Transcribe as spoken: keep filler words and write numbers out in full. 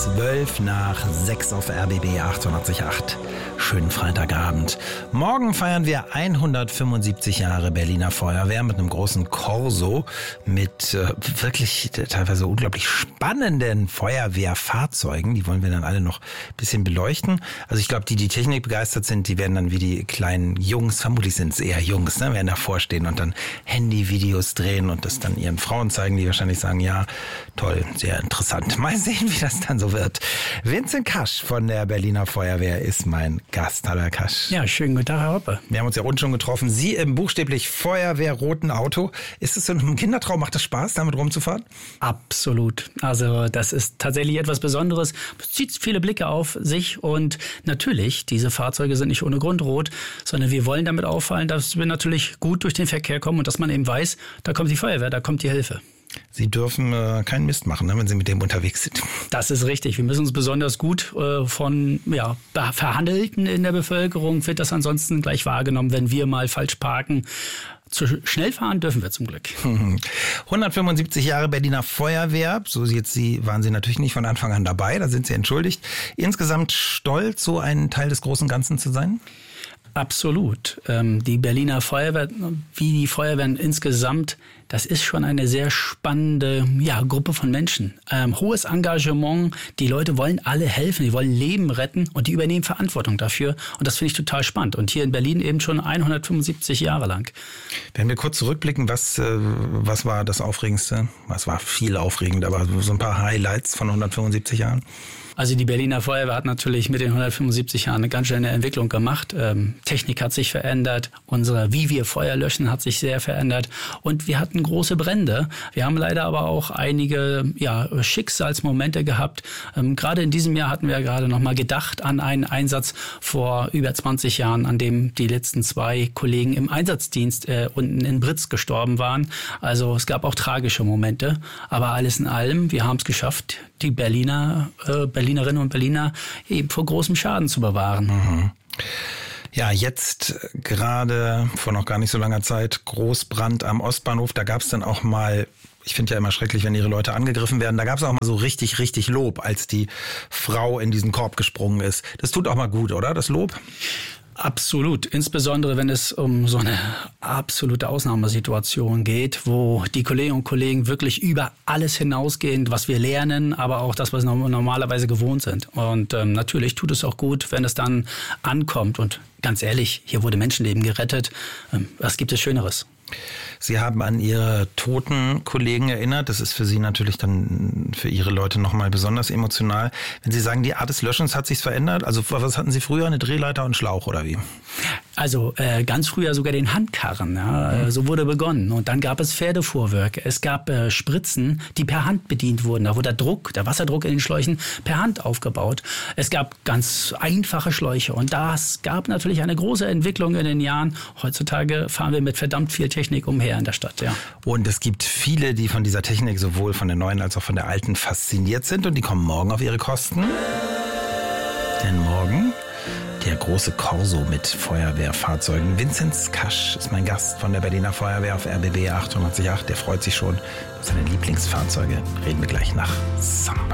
zwölf nach sechs auf R B B achtundachtzig Komma acht. Schönen Freitagabend. Morgen feiern wir hundertfünfundsiebzig Jahre Berliner Feuerwehr mit einem großen Corso mit äh, wirklich teilweise unglaublich spannenden Feuerwehrfahrzeugen. Die wollen wir dann alle noch ein bisschen beleuchten. Also ich glaube, die, die Technik begeistert sind, die werden dann wie die kleinen Jungs, vermutlich sind es eher Jungs, ne, werden davor stehen und dann Handyvideos drehen und das dann ihren Frauen zeigen, die wahrscheinlich sagen, ja, toll, sehr interessant. Mal sehen, wie das dann so wird. Vincent Kasch von der Berliner Feuerwehr ist mein Gast. Hallo, Herr Kasch. Ja, schönen guten Tag, Herr Hoppe. Wir haben uns ja unten schon getroffen. Sie im buchstäblich feuerwehrroten Auto. Ist es so ein Kindertraum? Macht das Spaß, damit rumzufahren? Absolut. Also das ist tatsächlich etwas Besonderes. Es zieht viele Blicke auf sich und natürlich, diese Fahrzeuge sind nicht ohne Grund rot, sondern wir wollen damit auffallen, dass wir natürlich gut durch den Verkehr kommen und dass man eben weiß, da kommt die Feuerwehr, da kommt die Hilfe. Sie dürfen äh, keinen Mist machen, ne, wenn Sie mit dem unterwegs sind. Das ist richtig. Wir müssen uns besonders gut äh, von ja, Verhandelten in der Bevölkerung, wird das ansonsten gleich wahrgenommen, wenn wir mal falsch parken. Zu schnell fahren dürfen wir zum Glück. hundertfünfundsiebzig Jahre Berliner Feuerwehr. So jetzt Sie, waren Sie natürlich nicht von Anfang an dabei, da sind Sie entschuldigt. Insgesamt stolz, so ein Teil des großen Ganzen zu sein? Absolut. Ähm, die Berliner Feuerwehr, wie die Feuerwehren insgesamt, das ist schon eine sehr spannende ja, Gruppe von Menschen. Ähm, hohes Engagement, die Leute wollen alle helfen, die wollen Leben retten und die übernehmen Verantwortung dafür. Und das finde ich total spannend. Und hier in Berlin eben schon hundertfünfundsiebzig Jahre lang. Wenn wir kurz zurückblicken, was, äh, was war das Aufregendste? Was war viel aufregend, aber so ein paar Highlights von hundertfünfundsiebzig Jahren? Also die Berliner Feuerwehr hat natürlich mit den hundertfünfundsiebzig Jahren eine ganz schöne Entwicklung gemacht. Ähm, Technik hat sich verändert, unsere, wie wir Feuer löschen, hat sich sehr verändert und wir hatten große Brände. Wir haben leider aber auch einige ja, Schicksalsmomente gehabt. Ähm, gerade in diesem Jahr hatten wir gerade noch mal gedacht an einen Einsatz vor über zwanzig Jahren, an dem die letzten zwei Kollegen im Einsatzdienst äh, unten in Britz gestorben waren. Also es gab auch tragische Momente, aber alles in allem, wir haben es geschafft, die Berliner äh, Berlinerinnen und Berliner eben vor großem Schaden zu bewahren. Mhm. Ja, jetzt gerade vor noch gar nicht so langer Zeit Großbrand am Ostbahnhof. Da gab es dann auch mal, ich finde ja immer schrecklich, wenn ihre Leute angegriffen werden, da gab es auch mal so richtig, richtig Lob, als die Frau in diesen Korb gesprungen ist. Das tut auch mal gut, oder, das Lob? Absolut, insbesondere wenn es um so eine absolute Ausnahmesituation geht, wo die Kolleginnen und Kollegen wirklich über alles hinausgehen, was wir lernen, aber auch das, was wir normalerweise gewohnt sind. Und ähm, natürlich tut es auch gut, wenn es dann ankommt. Und ganz ehrlich, hier wurde Menschenleben gerettet. Ähm, was gibt es Schöneres? Sie haben an Ihre toten Kollegen erinnert. Das ist für Sie natürlich dann, für Ihre Leute nochmal besonders emotional. Wenn Sie sagen, die Art des Löschens hat sich verändert, also was hatten Sie früher, eine Drehleiter und einen Schlauch oder wie? Also äh, ganz früher sogar den Handkarren, ja, mhm. so wurde begonnen. Und dann gab es Pferdefuhrwerk. Es gab äh, Spritzen, die per Hand bedient wurden. Da wurde der Druck, der Wasserdruck in den Schläuchen per Hand aufgebaut. Es gab ganz einfache Schläuche. Und das gab natürlich eine große Entwicklung in den Jahren. Heutzutage fahren wir mit verdammt viel Technik umher in der Stadt, ja. Und es gibt viele, die von dieser Technik sowohl von der neuen als auch von der alten fasziniert sind. Und die kommen morgen auf ihre Kosten. Denn morgen der große Corso mit Feuerwehrfahrzeugen. Vincent Kasch ist mein Gast von der Berliner Feuerwehr auf R B B achtundachtzig Komma acht. Der freut sich schon auf seine Lieblingsfahrzeuge. Reden wir gleich nach Samba.